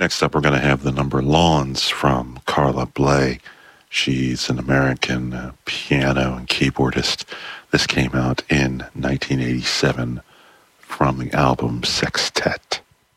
Next up, we're going to have the number Lawns from Carla Bley. She's an American piano and keyboardist. This came out in 1987 from the album Sextet.